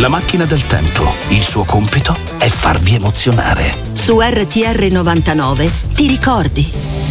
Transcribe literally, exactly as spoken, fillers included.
La macchina del tempo, il suo compito è farvi emozionare. Su R T R novantanove ti ricordi.